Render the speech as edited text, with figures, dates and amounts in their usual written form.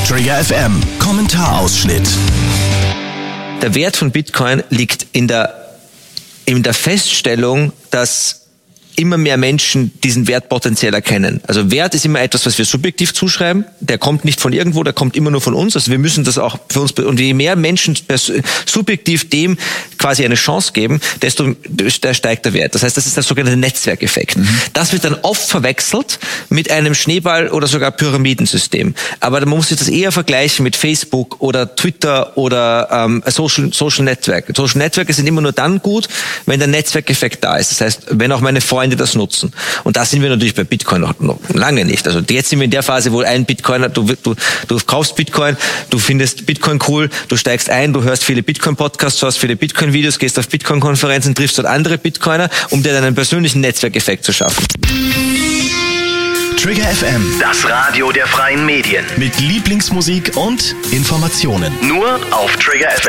Trigger FM Kommentarausschnitt. Der Wert von Bitcoin liegt in der Feststellung, dass immer mehr Menschen diesen Wert potenziell erkennen. Also Wert ist immer etwas, was wir subjektiv zuschreiben. Der kommt nicht von irgendwo, der kommt immer nur von uns. Also wir müssen das auch für uns, und je mehr Menschen subjektiv dem quasi eine Chance geben, desto steigt der Wert. Das heißt, das ist der sogenannte Netzwerkeffekt. Das wird dann oft verwechselt mit einem Schneeball- oder sogar Pyramidensystem. Aber man muss sich das eher vergleichen mit Facebook oder Twitter oder Social Network. Social Networks sind immer nur dann gut, wenn der Netzwerkeffekt da ist. Das heißt, wenn auch meine Freunde das nutzen. Und da sind wir natürlich bei Bitcoin noch lange nicht. Also jetzt sind wir in der Phase, wo ein Bitcoiner, du kaufst Bitcoin, du findest Bitcoin cool, du steigst ein, du hörst viele Bitcoin-Podcasts, du hörst viele Bitcoin-Videos, gehst auf Bitcoin-Konferenzen, triffst dort andere Bitcoiner, um dir dann einen persönlichen Netzwerkeffekt zu schaffen. Trigger FM, Das Radio der freien Medien. mit Lieblingsmusik und Informationen. Nur auf Trigger FM.